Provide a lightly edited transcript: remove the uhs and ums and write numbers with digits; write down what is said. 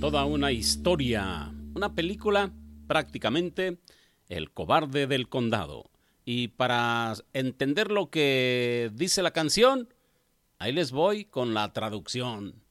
toda una historia, una película prácticamente El cobarde del condado. Y para entender lo que dice la canción, ahí les voy con la traducción.